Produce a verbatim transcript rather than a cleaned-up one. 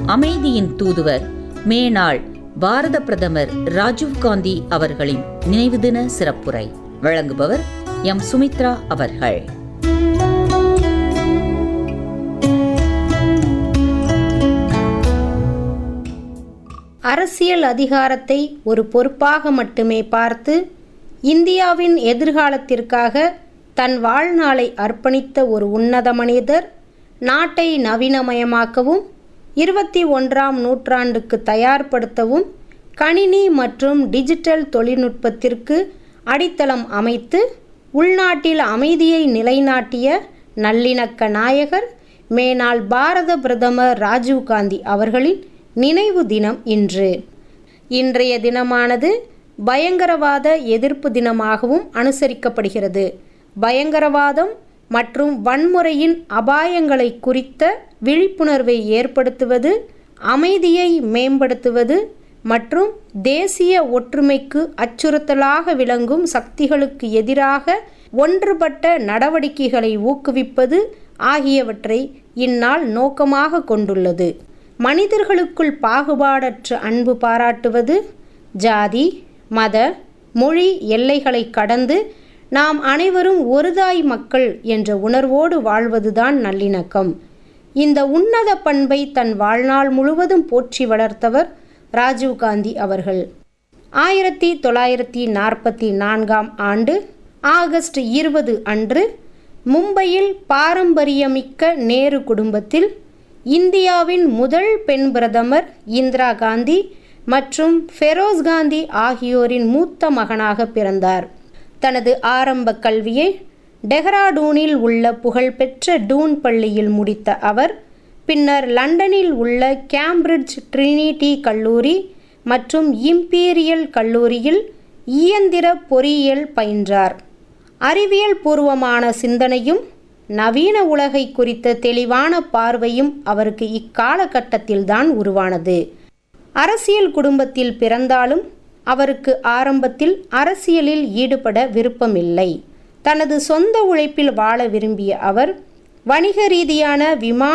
அமைதியின் தூதுவர் மேனாள் பாரத பிரதமர் ராஜீவ்காந்தி அவர்களின் நினைவு தின சிறப்புரை வழங்குபவர் எம் சுமித்ரா அவர்கள். அரசியல் அதிகாரத்தை ஒரு பொறுப்பாக மட்டுமே பார்த்து இந்தியாவின் எதிர்காலத்திற்காக தன் வாழ்நாளை அர்ப்பணித்த ஒரு உன்னத மனிதர் நாட்டை நவீனமயமாக்கவும் இருபத்தி ஒன்றாம் நூற்றாண்டுக்கு தயார்படுத்தவும் கணினி மற்றும் டிஜிட்டல் தொழில்நுட்பத்திற்கு அடித்தளம் அமைத்து உள்நாட்டில் அமைதியை நிலைநாட்டிய நல்லிணக்க நாயகர் மேனாள் பாரத பிரதமர் ராஜீவ்காந்தி அவர்களின் நினைவு தினம் இன்று. இன்றைய தினமானது பயங்கரவாத எதிர்ப்பு தினமாகவும் அனுசரிக்கப்படுகிறது. பயங்கரவாதம் மற்றும் வன்முறையின் அபாயங்களை குறித்த விழிப்புணர்வை ஏற்படுத்துவது, அமைதியை மேம்படுத்துவது மற்றும் தேசிய ஒற்றுமைக்கு அச்சுறுத்தலாக விளங்கும் சக்திகளுக்கு எதிராக ஒன்றுபட்ட நடவடிக்கைகளை ஊக்குவிப்பது ஆகியவற்றை இந்நாள் நோக்கமாக கொண்டுள்ளது. மனிதர்களுக்குள் பாகுபாடற்ற அன்பு பாராட்டுவது, ஜாதி, மத, மொழி எல்லைகளை கடந்து நாம் அனைவரும் ஒருதாய் மக்கள் என்ற உணர்வோடு வாழ்வதுதான் நல்லிணக்கம். இந்த உன்னத பண்பை தன் வாழ்நாள் முழுவதும் போற்றி வளர்த்தவர் ராஜீவ்காந்தி அவர்கள். ஆயிரத்தி தொள்ளாயிரத்தி நாற்பத்தி நான்காம் ஆண்டு ஆகஸ்ட் இருபது அன்று மும்பையில் பாரம்பரியமிக்க நேரு குடும்பத்தில் இந்தியாவின் முதல் பெண் பிரதமர் இந்திரா காந்தி மற்றும் ஃபெரோஸ் காந்தி ஆகியோரின் மூத்த மகனாக பிறந்தார். தனது ஆரம்ப கல்வியை டெஹ்ராடூனில் உள்ள புகழ்பெற்ற டூன் பள்ளியில் முடித்த அவர் பின்னர் லண்டனில் உள்ள கேம்பிரிட்ஜ் ட்ரினிட்டி கல்லூரி மற்றும் இம்பீரியல் கல்லூரியில் இயந்திர பொறியியல் பயின்றார். அறிவியல் பூர்வமான சிந்தனையும் நவீன உலகை குறித்த தெளிவான பார்வையும் அவருக்கு இக்காலகட்டத்தில்தான் உருவானது. அரசியல் குடும்பத்தில் பிறந்தாலும் அவருக்கு ஆரம்பத்தில் அரசியலில் ஈடுபட விருப்பமில்லை. தனது சொந்த உழைப்பில் வாழ விரும்பிய அவர் வணிக ரீதியான விமான